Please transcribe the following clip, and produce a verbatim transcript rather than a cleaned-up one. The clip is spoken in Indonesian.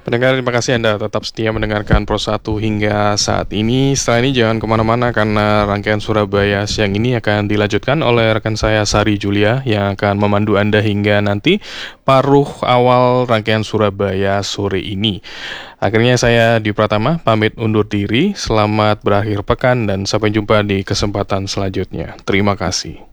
Pendengar, terima kasih Anda tetap setia mendengarkan Pro satu hingga saat ini. Setelah ini jangan kemana-mana karena rangkaian Surabaya siang ini akan dilanjutkan oleh rekan saya Sari Julia yang akan memandu Anda hingga nanti paruh awal rangkaian Surabaya sore ini. Akhirnya saya Di Pratama pamit undur diri. Selamat berakhir pekan dan sampai jumpa di kesempatan selanjutnya. Terima kasih.